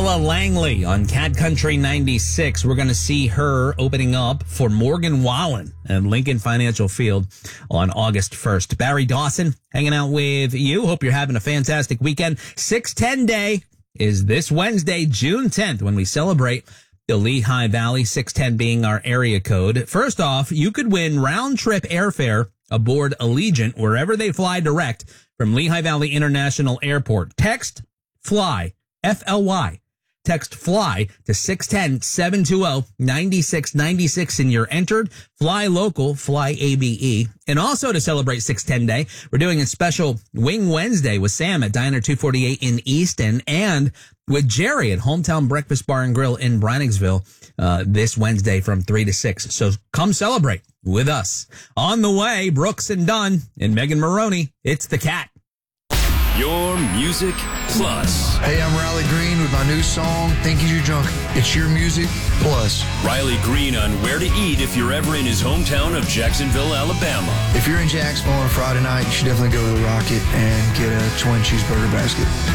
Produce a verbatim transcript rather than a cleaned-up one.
Ella Langley on Cat Country ninety-six. We're going to see her opening up for Morgan Wallen at Lincoln Financial Field on August first. Barry Dawson hanging out with you. Hope you're having a fantastic weekend. six ten Day is this Wednesday, June tenth, when we celebrate the Lehigh Valley, six ten being our area code. First off, you could win round-trip airfare aboard Allegiant wherever they fly direct from Lehigh Valley International Airport. Text FLY, F L Y. Text FLY to six one zero, seven two zero, nine six nine six and you're entered. Fly local, fly A B E. And also to celebrate six ten Day, we're doing a special Wing Wednesday with Sam at Diner two forty-eight in Easton and with Jerry at Hometown Breakfast Bar and Grill in Breiningsville uh, this Wednesday from three to six. So come celebrate with us. On the way, Brooks and Dunn and Megan Maroney. It's The Cat. Your Music Plus. Hey, I'm Riley Green with my new song, Think You're Drunk. It's Your Music Plus. Riley Green on where to eat if you're ever in his hometown of Jacksonville, Alabama. If you're in Jacksonville on a Friday night, you should definitely go to the Rocket and get a twin cheeseburger basket.